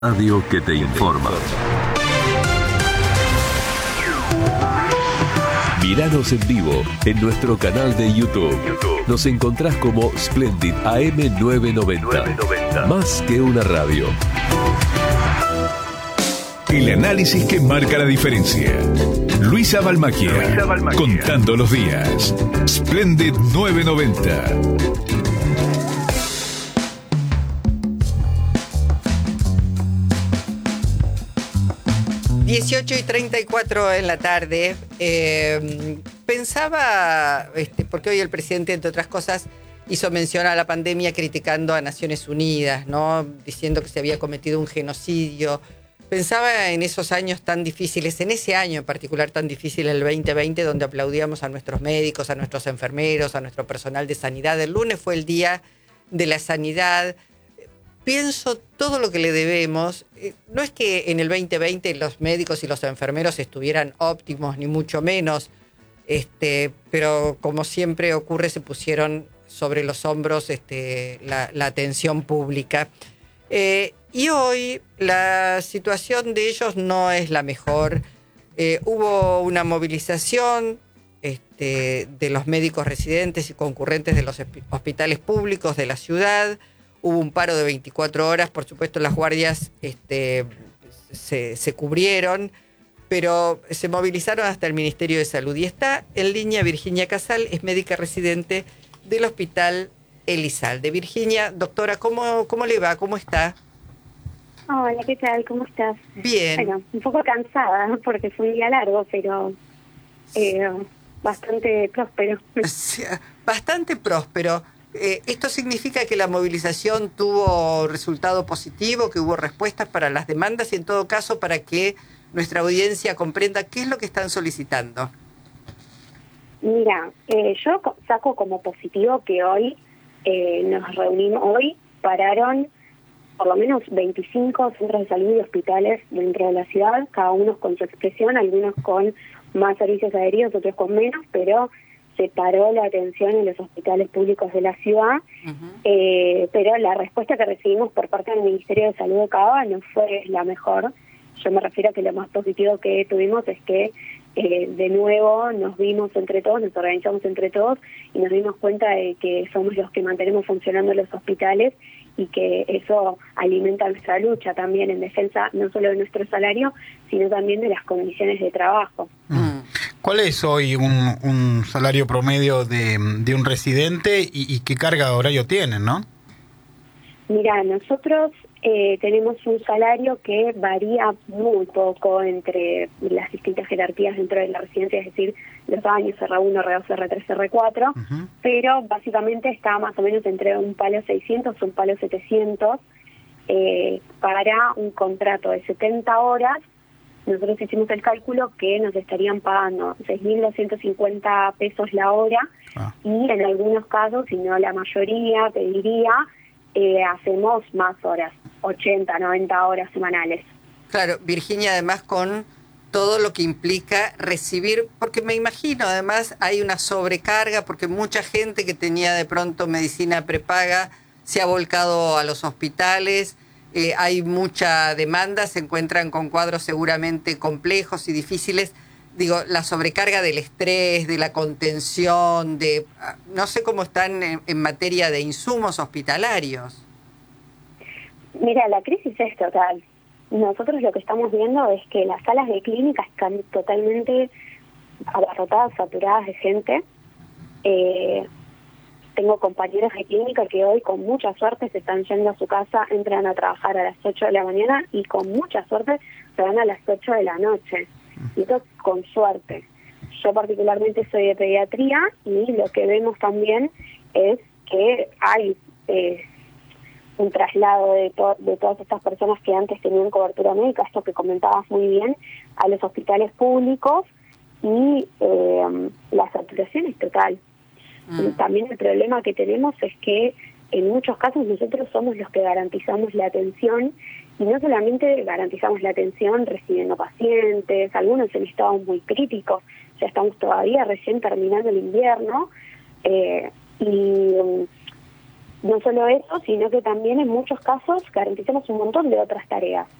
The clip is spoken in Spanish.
Radio que te informa. Míranos en vivo en nuestro canal de YouTube. Nos encontrás como Splendid AM990. Más que una radio. El análisis que marca la diferencia. Luisa Balmacchia. Contando los días. Splendid 990. 18:34 en la tarde. Pensaba, porque hoy el presidente, entre otras cosas, hizo mención a la pandemia criticando a Naciones Unidas, ¿no? Diciendo que se había cometido un genocidio. Pensaba en esos años tan difíciles, en ese año en particular tan difícil, el 2020, donde aplaudíamos a nuestros médicos, a nuestros enfermeros, a nuestro personal de sanidad. El lunes fue el Día de la Sanidad. Pienso todo lo que le debemos. No es que en el 2020 los médicos y los enfermeros estuvieran óptimos, ni mucho menos, pero como siempre ocurre, se pusieron sobre los hombros la atención pública. Y hoy la situación de ellos no es la mejor. Hubo una movilización de los médicos residentes y concurrentes de los hospitales públicos de la ciudad. Hubo un paro de 24 horas, por supuesto las guardias se cubrieron, pero se movilizaron hasta el Ministerio de Salud. Y está en línea Virginia Casal, es médica residente del Hospital Elizalde. Virginia, doctora, ¿cómo le va? ¿Cómo está? Hola, ¿qué tal? ¿Cómo estás? Bien. Bueno, un poco cansada porque fue un día largo, pero bastante próspero. Bastante próspero. ¿Esto significa que la movilización tuvo resultado positivo, que hubo respuestas para las demandas y en todo caso para que nuestra audiencia comprenda qué es lo que están solicitando? Mira, yo saco como positivo que hoy nos reunimos, hoy pararon por lo menos 25 centros de salud y hospitales dentro de la ciudad, cada uno con su expresión, algunos con más servicios adheridos, otros con menos, pero se paró la atención en los hospitales públicos de la ciudad, pero la respuesta que recibimos por parte del Ministerio de Salud de Cava no fue la mejor. Yo me refiero a que lo más positivo que tuvimos es que de nuevo nos vimos entre todos, nos organizamos entre todos y nos dimos cuenta de que somos los que mantenemos funcionando los hospitales y que eso alimenta nuestra lucha también en defensa no solo de nuestro salario, sino también de las condiciones de trabajo. ¿Cuál es hoy un salario promedio de un residente y qué carga horario tienen, no? Mira, nosotros tenemos un salario que varía muy poco entre las distintas jerarquías dentro de la residencia, es decir, los baños R1, R2, R3, R4, pero básicamente está más o menos entre un palo 600 y un palo 700 para un contrato de 70 horas. Nosotros hicimos el cálculo que nos estarían pagando 6.250 pesos la hora y en algunos casos, si no la mayoría, te diría, hacemos más horas, 80, 90 horas semanales. Claro, Virginia, además con todo lo que implica recibir, porque me imagino, además hay una sobrecarga, porque mucha gente que tenía de pronto medicina prepaga se ha volcado a los hospitales. Hay mucha demanda, se encuentran con cuadros seguramente complejos y difíciles. Digo, la sobrecarga del estrés, de la contención, no sé cómo están en materia de insumos hospitalarios. Mira, la crisis es total. Nosotros lo que estamos viendo es que las salas de clínica están totalmente abarrotadas, saturadas de gente. Tengo compañeros de clínica que hoy con mucha suerte se están yendo a su casa, entran a trabajar a las 8 de la mañana y con mucha suerte se van a las 8 de la noche. Y esto con suerte. Yo particularmente soy de pediatría y lo que vemos también es que hay un traslado de todas estas personas que antes tenían cobertura médica, esto que comentabas muy bien, a los hospitales públicos y la saturación es total. Y también el problema que tenemos es que en muchos casos nosotros somos los que garantizamos la atención y no solamente garantizamos la atención recibiendo pacientes, algunos en estados muy críticos, ya estamos todavía recién terminando el invierno y no solo eso, sino que también en muchos casos garantizamos un montón de otras tareas.